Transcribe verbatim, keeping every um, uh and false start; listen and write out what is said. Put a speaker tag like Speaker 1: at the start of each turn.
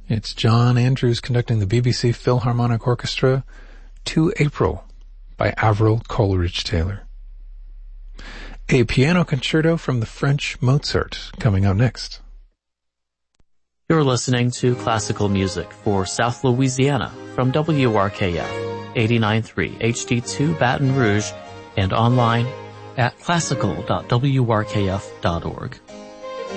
Speaker 1: It's John Andrews conducting the B B C Philharmonic Orchestra, To April by Avril Coleridge-Taylor. A piano concerto from the French Mozart coming up next.
Speaker 2: You're listening to classical music for South Louisiana from W R K F eighty-nine point three H D two Baton Rouge and online at classical dot w r k f dot org.